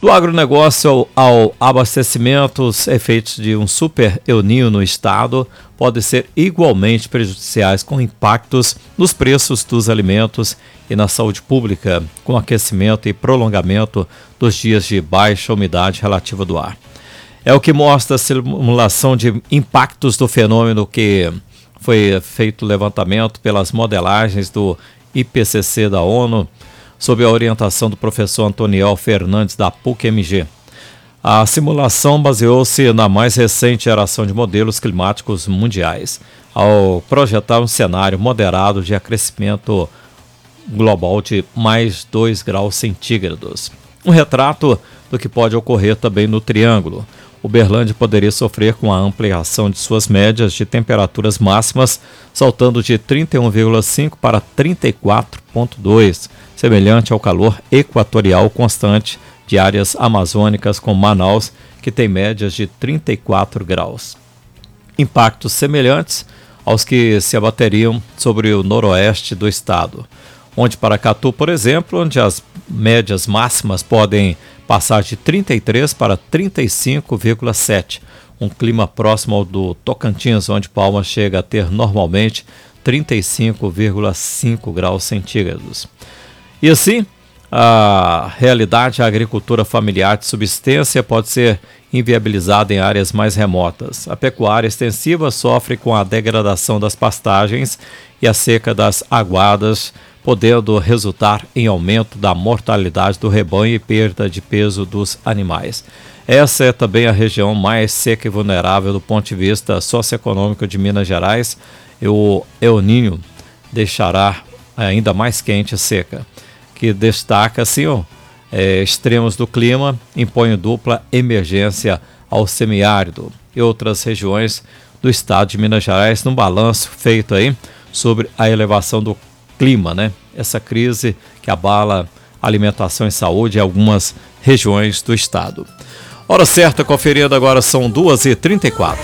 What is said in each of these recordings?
Do agronegócio ao abastecimento, os efeitos de um super El Niño no estado podem ser igualmente prejudiciais, com impactos nos preços dos alimentos e na saúde pública, com aquecimento e prolongamento dos dias de baixa umidade relativa do ar. É o que mostra a simulação de impactos do fenômeno, que foi feito o levantamento pelas modelagens do IPCC da ONU, sob a orientação do professor Antoniel Fernandes, da PUC-MG. A simulação baseou-se na mais recente geração de modelos climáticos mundiais, ao projetar um cenário moderado de aquecimento global de mais 2 graus centígrados. Um retrato do que pode ocorrer também no Triângulo. Uberlândia poderia sofrer com a ampliação de suas médias de temperaturas máximas, saltando de 31,5 para 34,2, semelhante ao calor equatorial constante de áreas amazônicas como Manaus, que tem médias de 34 graus. Impactos semelhantes aos que se abateriam sobre o noroeste do estado, onde Paracatu, por exemplo, onde as médias máximas podem passar de 33 para 35,7, um clima próximo ao do Tocantins, onde Palmas chega a ter normalmente 35,5 graus centígrados. E assim, a realidade, a agricultura familiar de subsistência pode ser inviabilizada em áreas mais remotas. A pecuária extensiva sofre com a degradação das pastagens e a seca das aguadas, podendo resultar em aumento da mortalidade do rebanho e perda de peso dos animais. Essa é também a região mais seca e vulnerável do ponto de vista socioeconômico de Minas Gerais, e o El Niño deixará ainda mais quente e seca, que destaca assim, extremos do clima, impõe dupla emergência ao semiárido e outras regiões do estado de Minas Gerais, num balanço feito aí sobre a elevação do clima, né? Essa crise que abala alimentação e saúde em algumas regiões do estado. Hora certa, conferindo agora, são 2h34.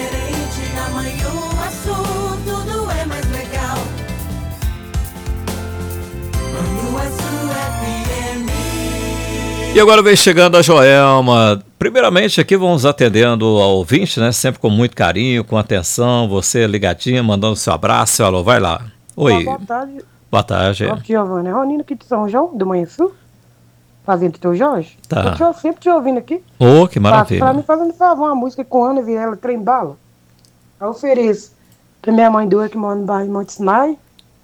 E agora vem chegando a Joelma. Primeiramente aqui vamos atendendo ao ouvinte, né? Sempre com muito carinho, com atenção, você ligadinho, mandando seu abraço, alô, vai lá. Oi. Boa tarde. Boa tarde. Aqui, Giovana. É Ronino aqui de São João, do Manhã Sul. Fazendo Teu Jorge. Tá. Eu sempre te ouvindo aqui. Oh, que maravilha. Pra mim, fazendo favor, uma música com Ana Vilela, Trem Bala. Eu ofereço pra minha mãe doa, que mora no bairro Monte Sinai.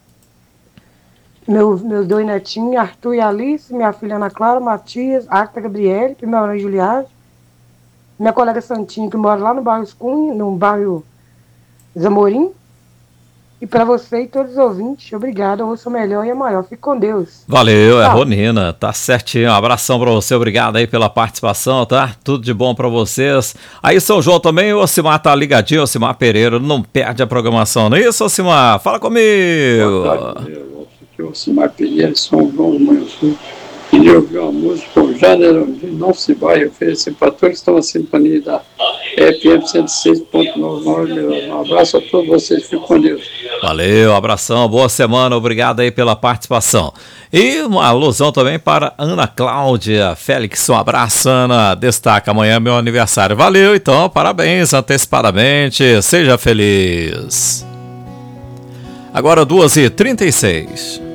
Meus 2 netinhos, Arthur e Alice. Minha filha Ana Clara, Matias, Acta Gabriele, pra minha mãe Juliade. Minha colega Santinho, que mora lá no bairro Cunha, no bairro Zamorim. E para você e todos os ouvintes, obrigado, eu sou melhor e é maior. Fique com Deus. Valeu, é Ronina, tá certinho. Um abração para você, obrigado aí pela participação, tá? Tudo de bom para vocês. Aí São João também, o Ocimar tá ligadinho, Ocimar Pereira, não perde a programação, não é isso, Ocimar? Fala comigo. Boa tarde, aqui é o Ocimar Pereira, São João do Manhã Sul. Queria ouvir uma música, o Janeiro Não Se Vai, oferecer para todos que estão na sintonia da FM 106.9. Um abraço a todos vocês, fiquem com Deus. Valeu, abração, boa semana, obrigado aí pela participação. E uma alusão também para Ana Cláudia Félix, um abraço, Ana, destaca, amanhã é meu aniversário. Valeu, então, parabéns antecipadamente, seja feliz. Agora 2h36.